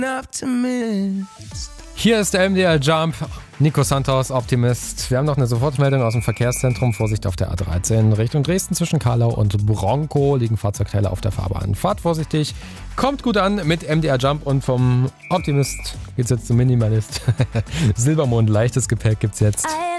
Hier ist der MDR Jump, Nico Santos, Optimist. Wir haben noch eine Sofortmeldung aus dem Verkehrszentrum. Vorsicht auf der A13 Richtung Dresden zwischen Karlau und Bronkow liegen Fahrzeugteile auf der Fahrbahn. Fahrt vorsichtig, kommt gut an mit MDR Jump und vom Optimist geht's jetzt zum Minimalist. Silbermond, leichtes Gepäck gibt's jetzt.